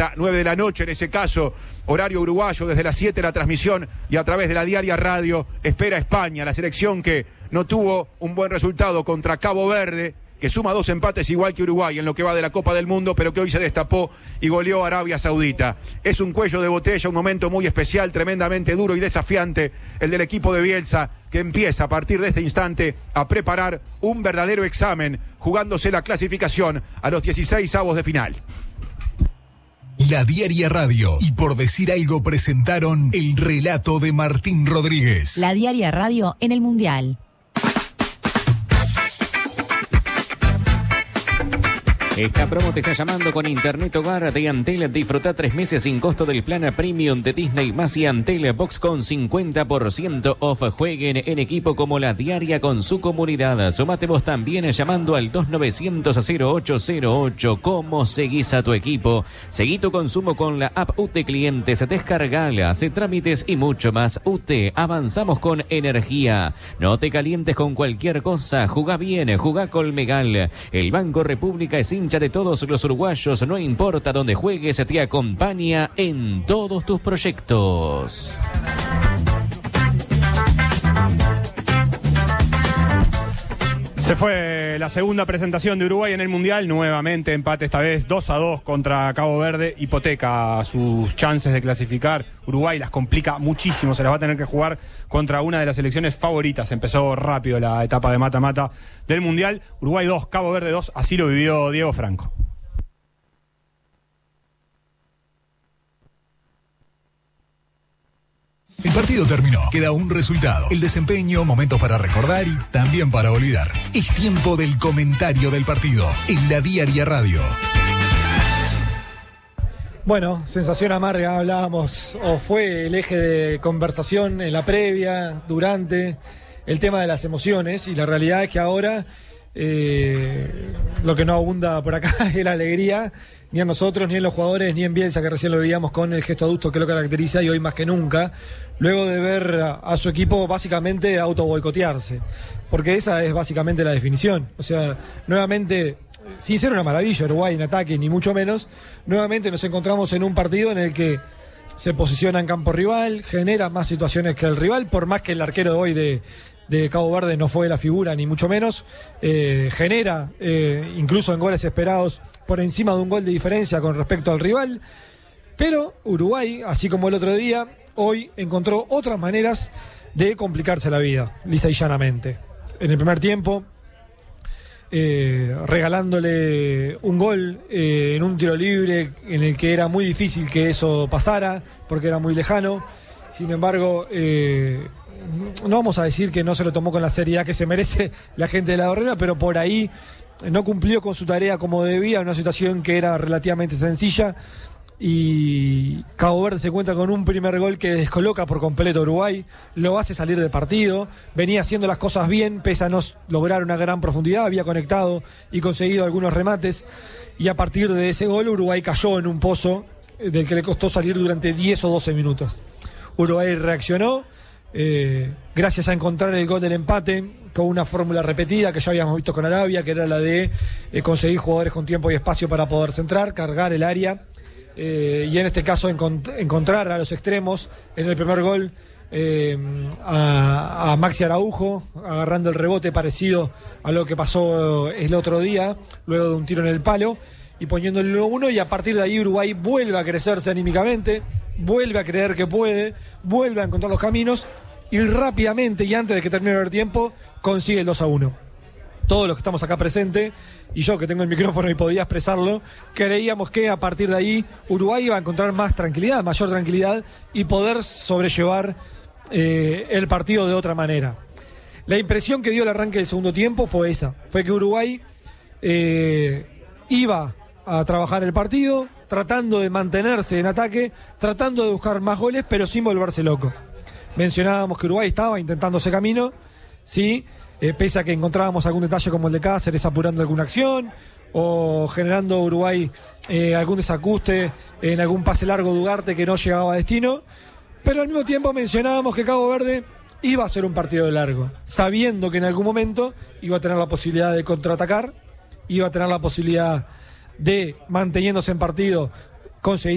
mañana, 9 de la noche en ese caso, horario uruguayo, desde las 7 la transmisión y a través de la Diaria Radio. Espera España, la selección que no tuvo un buen resultado contra Cabo Verde, que suma 2 empates igual que Uruguay en lo que va de la Copa del Mundo, pero que hoy se destapó y goleó a Arabia Saudita. Es un cuello de botella, un momento muy especial, tremendamente duro y desafiante, el del equipo de Bielsa, que empieza a partir de este instante a preparar un verdadero examen, jugándose la clasificación a los 16avos de final. La Diaria Radio y Por Decir Algo presentaron el relato de Martín Rodríguez. La Diaria Radio en el Mundial. Esta promo te está llamando con Internet Hogar de Antel. Disfruta 3 meses sin costo del plan Premium de Disney más y Antel Box con 50% off. Jueguen en equipo como La Diaria con su comunidad. Sumate vos también llamando al 2900-0808. ¿Cómo seguís a tu equipo? Seguí tu consumo con la app UTE Clientes. Descargala, hace trámites y mucho más. UTE, avanzamos con energía. No te calientes con cualquier cosa. Jugá bien, jugá Colmegal. El Banco República es hincha de todos los uruguayos, no importa dónde juegues, te acompaña en todos tus proyectos. Se fue la segunda presentación de Uruguay en el Mundial, nuevamente empate, esta vez 2-2 contra Cabo Verde, hipoteca sus chances de clasificar. Uruguay las complica muchísimo, se las va a tener que jugar contra una de las selecciones favoritas. Empezó rápido la etapa de mata-mata del Mundial. Uruguay 2, Cabo Verde 2, así lo vivió Diego Franco. El partido terminó, queda un resultado, el desempeño, momentos para recordar y también para olvidar. Es tiempo del comentario del partido en la Diaria Radio. Bueno, sensación amarga, hablábamos, o fue el eje de conversación en la previa, durante, el tema de las emociones, y la realidad es que ahora lo que no abunda por acá es la alegría, ni a nosotros, ni en los jugadores, ni en Bielsa, que recién lo veíamos con el gesto adusto que lo caracteriza, y hoy más que nunca, luego de ver a su equipo básicamente auto boicotearse, porque esa es básicamente la definición. O sea, nuevamente, sin ser una maravilla Uruguay en ataque, ni mucho menos, nuevamente nos encontramos en un partido en el que se posiciona en campo rival, genera más situaciones que el rival, por más que el arquero de hoy de Cabo Verde no fue la figura, ni mucho menos, genera, incluso en goles esperados, por encima de un gol de diferencia con respecto al rival, pero Uruguay, así como el otro día, hoy encontró otras maneras de complicarse la vida, lisa y llanamente. En el primer tiempo, regalándole un gol en un tiro libre en el que era muy difícil que eso pasara, porque era muy lejano. Sin embargo, no vamos a decir que no se lo tomó con la seriedad que se merece la gente de la Barrera, pero por ahí no cumplió con su tarea como debía, una situación que era relativamente sencilla, y Cabo Verde se encuentra con un primer gol que descoloca por completo a Uruguay, lo hace salir de partido, venía haciendo las cosas bien, pese a no lograr una gran profundidad, había conectado y conseguido algunos remates, y a partir de ese gol Uruguay cayó en un pozo del que le costó salir durante 10 o 12 minutos. Uruguay reaccionó, gracias a encontrar el gol del empate con una fórmula repetida que ya habíamos visto con Arabia, que era la de conseguir jugadores con tiempo y espacio para poder centrar, cargar el área, y en este caso encontrar a los extremos. En el primer gol a Maxi Araujo agarrando el rebote parecido a lo que pasó el otro día luego de un tiro en el palo y poniendo el 1-1, y a partir de ahí Uruguay vuelve a crecerse anímicamente, vuelve a creer que puede, vuelve a encontrar los caminos, y rápidamente, y antes de que termine el primer tiempo, consigue el 2-1. Todos los que estamos acá presentes, y yo que tengo el micrófono y podía expresarlo, creíamos que a partir de ahí Uruguay iba a encontrar más tranquilidad, mayor tranquilidad, y poder sobrellevar el partido de otra manera. La impresión que dio el arranque del segundo tiempo fue esa, fue que Uruguay iba a trabajar el partido, tratando de mantenerse en ataque, tratando de buscar más goles, pero sin volverse loco. Mencionábamos que Uruguay estaba intentando ese camino, sí, pese a que encontrábamos algún detalle como el de Cáceres apurando alguna acción, o generando Uruguay algún desajuste en algún pase largo de Ugarte que no llegaba a destino, pero al mismo tiempo mencionábamos que Cabo Verde iba a ser un partido de largo, sabiendo que en algún momento iba a tener la posibilidad de contraatacar, iba a tener la posibilidad de, manteniéndose en partido, conseguir